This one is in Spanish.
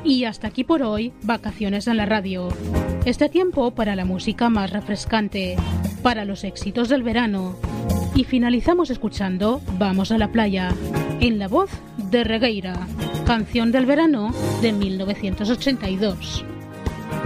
Y hasta aquí por hoy, Vacaciones en la Radio. Este tiempo para la música más refrescante, para los éxitos del verano. Y finalizamos escuchando Vamos a la playa, en la voz de Regueira, canción del verano de 1982.